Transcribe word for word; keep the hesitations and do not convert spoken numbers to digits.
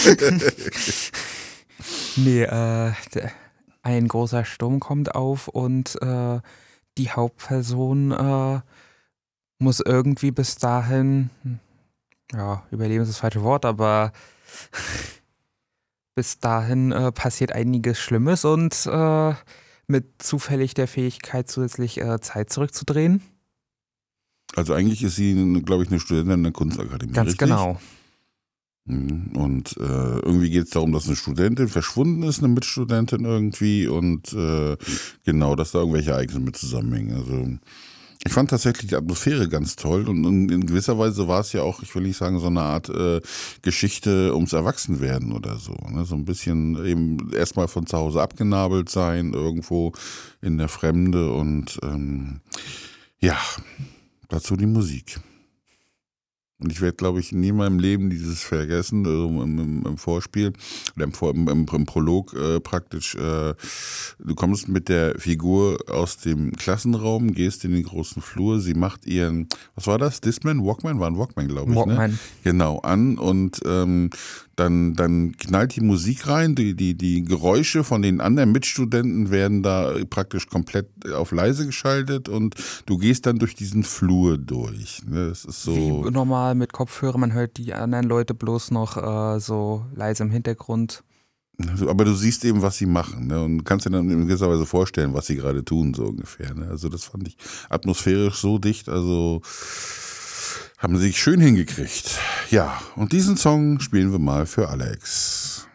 Nee, äh, d ein großer Sturm kommt auf und, äh, die Hauptperson, äh, muss irgendwie bis dahin hm, ja, überleben ist das falsche Wort, aber bis dahin, äh, passiert einiges Schlimmes und, äh, mit zufällig der Fähigkeit zusätzlich, äh, Zeit zurückzudrehen. Also, eigentlich ist sie, glaube ich, 'ne Studentin an der Kunstakademie, Ganz richtig? genau. Mhm, und, äh, irgendwie geht's darum, dass 'ne Studentin verschwunden ist, 'ne Mitstudentin irgendwie und, äh, genau, dass da irgendwelche Ereignisse mit zusammenhängen. Also, ich fand tatsächlich die Atmosphäre ganz toll und und in gewisser Weise war's ja auch, ich will nicht sagen, so 'ne Art, äh, Geschichte ums Erwachsenwerden oder so, ne? So 'n bisschen eben erst mal von zu Hause abgenabelt sein, irgendwo in der Fremde und, ähm, ja, dazu die Musik. Und ich werde, glaube ich, nie in meinem Leben dieses vergessen, also, im im im Vorspiel oder im Vor im im im Prolog, äh, praktisch, äh, du kommst mit der Figur aus dem Klassenraum, gehst in den großen Flur, sie macht ihren was war das? Discman? Walkman? War 'n Walkman, glaube ich, ne? Walkman. Genau, an und, ähm, dann dann knallt die Musik rein, die die die Geräusche von den anderen Mitstudenten werden da praktisch komplett auf leise geschaltet und du gehst dann durch diesen Flur durch, ne? Es ist Wie so normal mit Kopfhörer, man hört die anderen Leute bloß noch, äh, so leise im Hintergrund. Also, aber du siehst eben, was sie machen, ne, und kannst dir dann in gewisser Weise vorstellen, was sie grade tun, so ungefähr, ne? Also, das fand ich atmosphärisch so dicht, also haben sie schön hingekriegt. Ja, und diesen Song spielen wir mal für Alex.